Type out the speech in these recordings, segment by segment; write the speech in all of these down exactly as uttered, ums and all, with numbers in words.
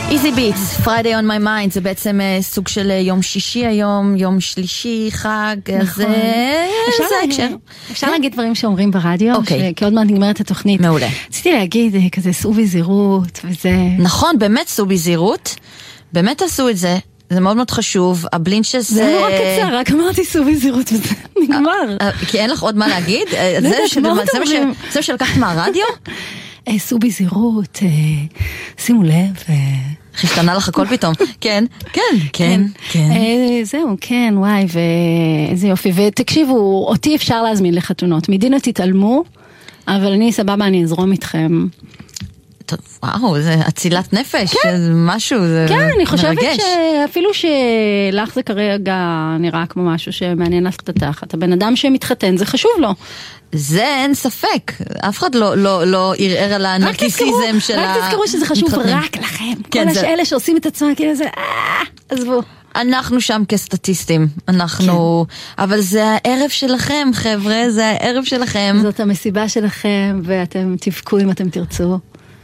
Easy Beats, Friday on my mind, זה בעצם סוג של יום שישי היום, יום שלישי, חג, נכון. זה הקשר. אפשר להגיד דברים שאומרים ברדיו, אוקיי. כי עוד מעט נגמרת התוכנית. מעולה. רציתי להגיד כזה סעו בזהירות וזה... נכון, באמת סעו בזהירות, באמת עשו את זה, זה מאוד מאוד חשוב, הבלינץ' הזה... זה נורא קצר, רק אמרתי סעו בזהירות וזה נגמר. כי אין לך עוד מה להגיד? זה שלקחת מהרדיו? סעו בזהירות, שימו לב... השתנה לך הכל פתאום. כן, כן, כן, כן. זהו, כן, וואי, ואיזה יופי. ותקשיבו, אותי אפשר להזמין לחתונות. מדינה תתעלמו, אבל אני סבבה, אני אזרום איתכם. טוב, וואו, זה הצילת נפש, זה משהו, זה מרגש. כן, אני חושבת שאפילו שלך זה כרגע נראה כמו משהו שמעניין לך את התחת. הבן אדם שמתחתן, זה חשוב לו. זה אין ספק. אף אחד לא, לא, לא ערער על הנרקיסיזם של ה... רק תזכרו שזה חשוב רק לכם. כל השאלה שעושים את עצמם, כאילו זה, אה, עזבו. אנחנו שם כסטטיסטים, אנחנו, אבל זה הערב שלכם, חבר'ה, זה הערב שלכם. זאת המסיבה שלכם, ואתם תבכו אם אתם תרצו.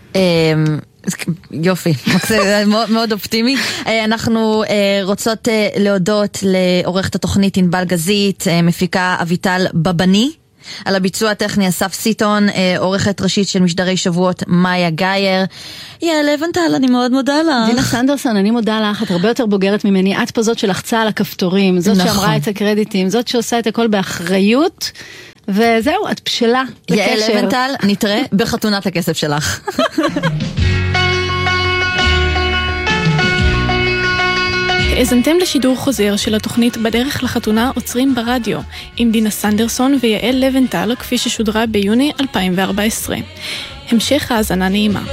יופי, מאוד אופטימי. אנחנו רוצות להודות לעורכת התוכנית ענבל גזית, מפיקה אביטל בבני, על הביצוע הטכני אסף סיטון, עורכת ראשית של משדרי שבועות מאיה גייר. יעל לבנטל, אני מאוד מודה לך. דינה סנדרסון, אני מודה לך, את הרבה יותר בוגרת ממני, את פה זאת שלחצה על הכפתורים, זאת שאמרה את הקרדיטים, זאת שעושה את הכל באחריות, וזהו, את בשלה לקשר. יעל לבנטל, נתראה בחתונת הכסף שלך. האזנתם לשידור חוזר של התוכנית בדרך לחתונה עוצרים ברדיו, עם דינה סנדרסון ויעל לבנטל, כפי ששודרה ביוני אלפיים וארבע עשרה. המשך האזנה נעימה.